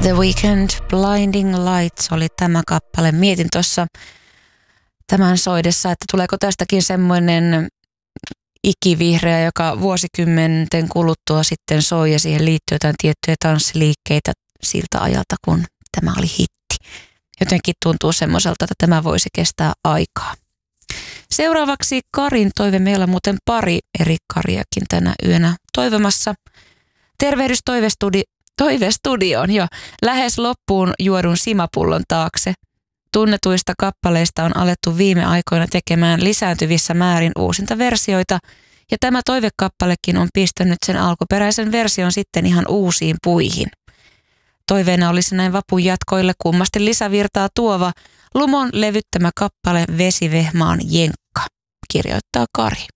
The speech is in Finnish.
The Weeknd, Blinding Lights oli tämä kappale. Mietin tuossa tämän soidessa, että tuleeko tästäkin semmoinen ikivihreä, joka vuosikymmenten kuluttua sitten soi ja siihen liittyy jotain tiettyjä tanssiliikkeitä siltä ajalta, kun tämä oli hitti. Jotenkin tuntuu semmoiselta, että tämä voisi kestää aikaa. Seuraavaksi Karin toive. Meillä on muuten pari eri Kariakin tänä yönä toivomassa. Tervehdys toivestudioon jo lähes loppuun juodun simapullon taakse. Tunnetuista kappaleista on alettu viime aikoina tekemään lisääntyvissä määrin uusinta versioita, ja tämä toivekappalekin on pistänyt sen alkuperäisen version sitten ihan uusiin puihin. Toiveena olisi näin vapun jatkoille kummasti lisävirtaa tuova Lumon levyttämä kappale Vesivehmaan Jenkka, kirjoittaa Kari.